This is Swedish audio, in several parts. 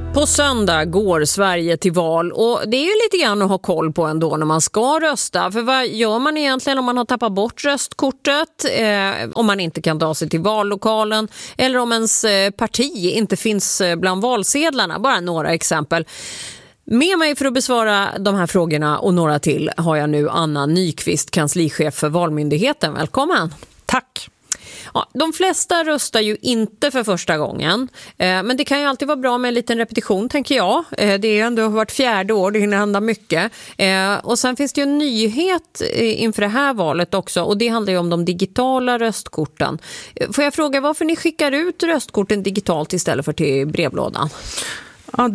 På söndag går Sverige till val och det är ju lite grann att ha koll på ändå när man ska rösta. För vad gör man egentligen om man har tappat bort röstkortet, om man inte kan ta sig till vallokalen eller om ens parti inte finns bland valsedlarna? Bara några exempel. Med mig för att besvara de här frågorna och några till har jag nu Anna Nyqvist, kanslichef för Valmyndigheten. Välkommen! Tack! Ja, de flesta röstar ju inte för första gången, men det kan ju alltid vara bra med en liten repetition, tänker jag. Det är ändå vart 4:e år, det hinner hända mycket. Och sen finns det ju en nyhet inför det här valet också, och det handlar ju om de digitala röstkorten. Får jag fråga varför ni skickar ut röstkorten digitalt istället för till brevlådan? Ja,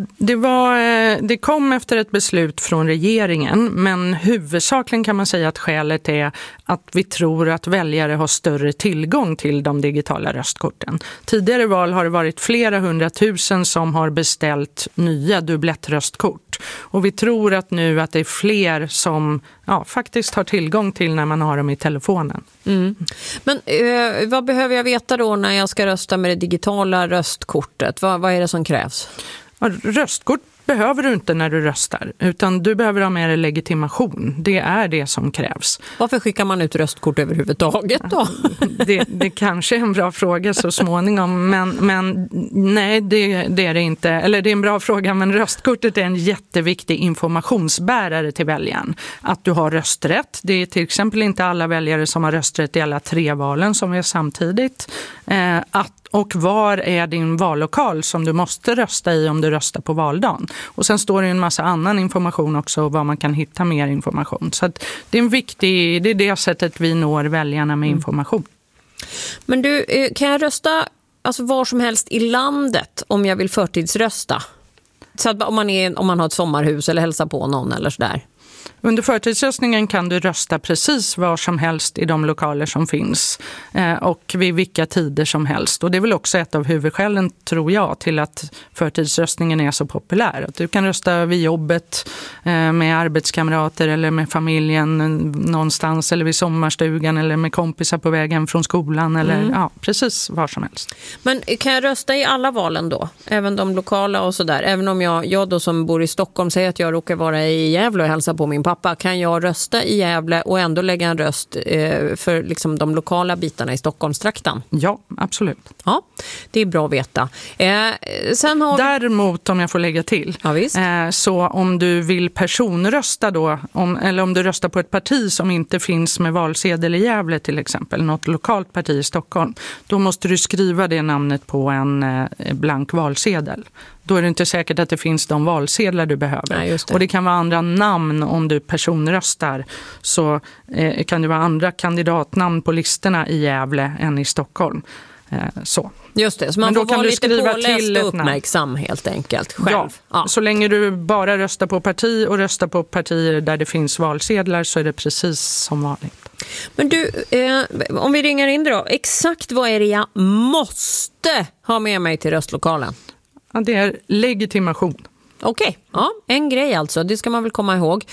det kom efter ett beslut från regeringen, men huvudsakligen kan man säga att skälet är att vi tror att väljare har större tillgång till de digitala röstkorten. Tidigare val har det varit flera 100 000 som har beställt nya dubblettröstkort. Och vi tror att nu att det är fler som faktiskt har tillgång till när man har dem i telefonen. Mm. Men vad behöver jag veta då när jag ska rösta med det digitala röstkortet? Vad är det som krävs? Röstkort behöver du inte när du röstar, utan du behöver ha med dig legitimation. Det är det som krävs. Varför skickar man ut röstkort överhuvudtaget då? Det kanske är en bra fråga så småningom, men nej, det är det inte. Eller det är en bra fråga, men röstkortet är en jätteviktig informationsbärare till väljaren. Att du har rösträtt. Det är till exempel inte alla väljare som har rösträtt i alla 3 valen som är samtidigt. Och var är din vallokal som du måste rösta i om du röstar på valdagen? Och sen står det en massa annan information också, var man kan hitta mer information. Så att det är det sättet vi når väljarna med information. Men du, kan jag rösta alltså var som helst i landet om jag vill förtidsrösta? Så att om man har ett sommarhus eller hälsar på någon eller sådär? Under förtidsröstningen kan du rösta precis var som helst i de lokaler som finns och vid vilka tider som helst. Och det är väl också ett av huvudskälen, tror jag, till att förtidsröstningen är så populär. Att du kan rösta vid jobbet med arbetskamrater eller med familjen någonstans eller vid sommarstugan eller med kompisar på vägen från skolan eller precis var som helst. Men kan jag rösta i alla valen då? Även de lokala och sådär? Även om jag då som bor i Stockholm säger att jag råkar vara i Gävle och hälsa på min pappa, kan jag rösta i Gävle och ändå lägga en röst för liksom de lokala bitarna i Stockholmstrakten? Ja, absolut. Ja, det är bra att veta. Däremot, om jag får lägga till, så om du vill personrösta då, eller om du röstar på ett parti som inte finns med valsedel i Gävle till exempel, något lokalt parti i Stockholm, då måste du skriva det namnet på en blank valsedel. Då är det inte säkert att det finns de valsedlar du behöver. Nej, och det kan vara andra namn om du personröstar. Så kan det vara andra kandidatnamn på listorna i Gävle än i Stockholm. Så. Just det, så man får vara lite påläst och uppmärksam helt enkelt själv. Ja, så länge du bara röstar på parti och röstar på partier där det finns valsedlar så är det precis som vanligt. Men du, om vi ringer in då, exakt vad är det jag måste ha med mig till röstlokalen? Ja, det är legitimation. Okej, ja, en grej alltså, det ska man väl komma ihåg.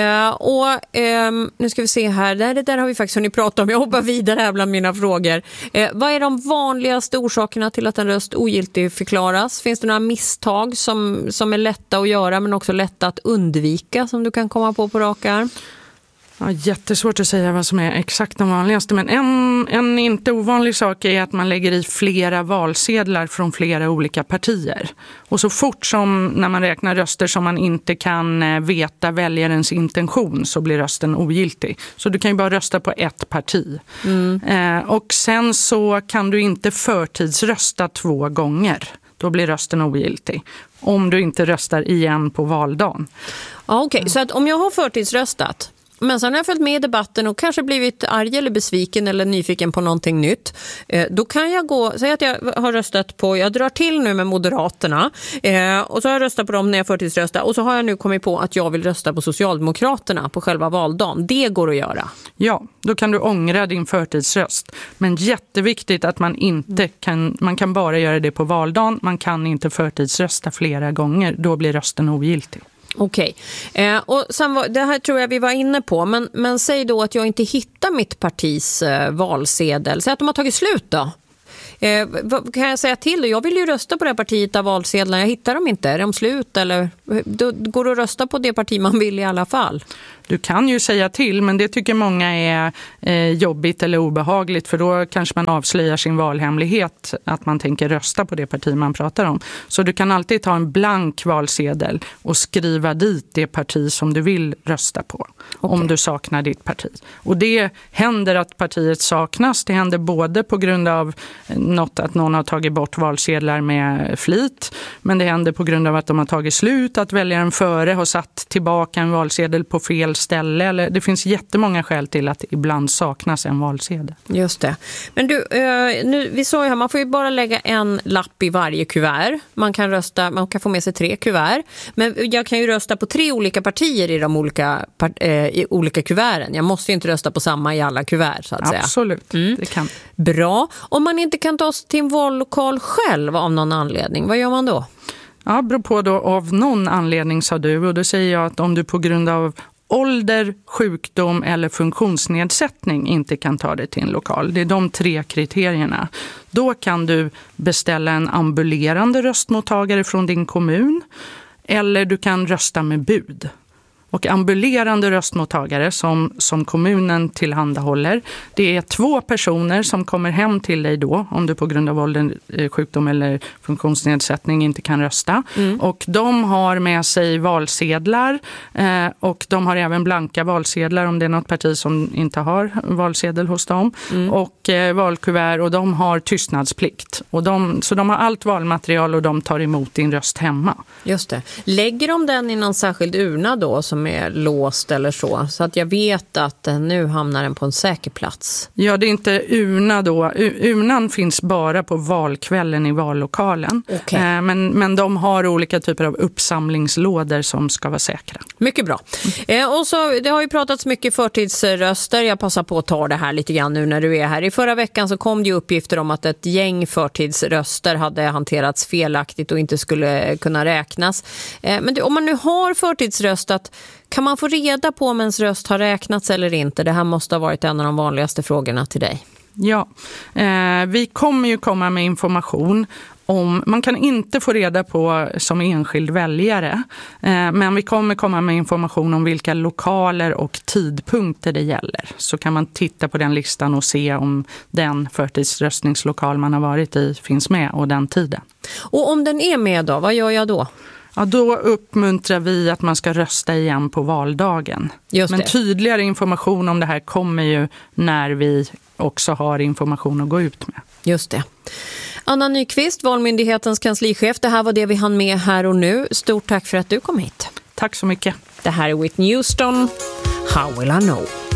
Nu ska vi se här, det där har vi faktiskt hunnit prata om. Jag hoppar vidare här bland mina frågor. Vad är de vanligaste orsakerna till att en röst ogiltig förklaras? Finns det några misstag som är lätta att göra men också lätta att undvika som du kan komma på rak arm? Ja, jättesvårt att säga vad som är exakt de vanligaste, men en inte ovanlig sak är att man lägger i flera valsedlar från flera olika partier. Och så fort som när man räknar röster som man inte kan veta väljarens intention så blir rösten ogiltig. Så du kan ju bara rösta på ett parti. Och sen så kan du inte förtidsrösta 2 gånger. Då blir rösten ogiltig. Om du inte röstar igen på valdagen. Ja, okej. Så att om jag har förtidsröstat, men sen har jag följt med i debatten och kanske blivit arg eller besviken eller nyfiken på någonting nytt. Då kan jag säga att jag har röstat på, jag drar till nu med Moderaterna och så har jag röstat på dem när jag förtidsröstar och så har jag nu kommit på att jag vill rösta på Socialdemokraterna på själva valdagen. Det går att göra. Ja, då kan du ångra din förtidsröst. Men jätteviktigt att man kan bara göra det på valdagen. Man kan inte förtidsrösta flera gånger. Då blir rösten ogiltig. Okej. Och sen det här tror jag vi var inne på, men säg då att jag inte hittar mitt partis valsedel. Säg att de har tagit slut då. Vad kan jag säga till? Jag vill ju rösta på det partiet av valsedlarna. Jag hittar dem inte. Är de slut? Eller då går det att rösta på det parti man vill i alla fall? Du kan ju säga till, men det tycker många är jobbigt eller obehagligt, för då kanske man avslöjar sin valhemlighet att man tänker rösta på det parti man pratar om. Så du kan alltid ta en blank valsedel och skriva dit det parti som du vill rösta på, om du saknar ditt parti. Och det händer att partiet saknas. Det händer både på grund av att någon har tagit bort valsedlar med flit, men det händer på grund av att de har tagit slut, att väljaren före har satt tillbaka en valsedel på fel ställe. Eller det finns jättemånga skäl till att ibland saknas en valsedel. Just det. Men du, nu, vi sa ju här, man får ju bara lägga en lapp i varje kuvert. Man kan rösta, man kan få med sig 3 kuvert. Men jag kan ju rösta på 3 olika partier i de olika kuverten. Jag måste ju inte rösta på samma i alla kuvert, så att säga. Absolut, det kan. Bra. Om man inte kan ta sig till en vallokal själv av någon anledning, vad gör man då? Ja, beror på då, av någon anledning, sa du. Och då säger jag att om du på grund av ålder, sjukdom eller funktionsnedsättning inte kan ta dig till en lokal. Det är de 3 kriterierna. Då kan du beställa en ambulerande röstmottagare från din kommun, eller du kan rösta med bud. Och ambulerande röstmottagare som kommunen tillhandahåller, det är 2 personer som kommer hem till dig då, om du på grund av ålder, sjukdom eller funktionsnedsättning inte kan rösta. Och de har med sig valsedlar, och de har även blanka valsedlar om det är något parti som inte har valsedel hos dem. Och valkuvert, och de har tystnadsplikt. Så de har allt valmaterial och de tar emot din röst hemma. Just det. Lägger de den i någon särskild urna då som är låst eller så att jag vet att nu hamnar den på en säker plats? Ja, det är inte urna då. Urnan finns bara på valkvällen i vallokalen. Okay. Men de har olika typer av uppsamlingslådor som ska vara säkra. Mycket bra. Och så, det har ju pratats mycket förtidsröster. Jag passar på att ta det här lite grann nu när du är här. I förra veckan så kom det ju uppgifter om att ett gäng förtidsröster hade hanterats felaktigt och inte skulle kunna räknas. Men om man nu har förtidsröstat, kan man få reda på om ens röst har räknats eller inte? Det här måste ha varit en av de vanligaste frågorna till dig. Ja, vi kommer ju komma med information om, man kan inte få reda på som enskild väljare, men vi kommer komma med information om vilka lokaler och tidpunkter det gäller. Så kan man titta på den listan och se om den förtidsröstningslokal man har varit i finns med och den tiden. Och om den är med då, vad gör jag då? Ja, då uppmuntrar vi att man ska rösta igen på valdagen. Men tydligare information om det här kommer ju när vi också har information att gå ut med. Just det. Anna Nyqvist, Valmyndighetens kanslichef. Det här var det vi hann med här och nu. Stort tack för att du kom hit. Tack så mycket. Det här är Whitney Houston. How will I know?